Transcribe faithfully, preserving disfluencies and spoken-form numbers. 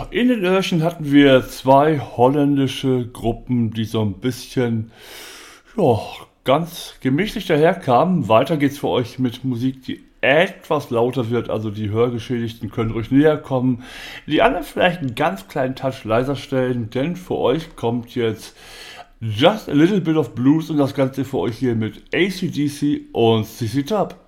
in den Öhrchen hatten wir zwei holländische Gruppen, die so ein bisschen, ja, ganz gemächlich daherkamen. Weiter geht's für euch mit Musik, die etwas lauter wird, also die Hörgeschädigten können ruhig näher kommen. Die anderen vielleicht einen ganz kleinen Touch leiser stellen, denn für euch kommt jetzt Just a Little Bit of Blues und das Ganze für euch hier mit A C/D C und C C Top.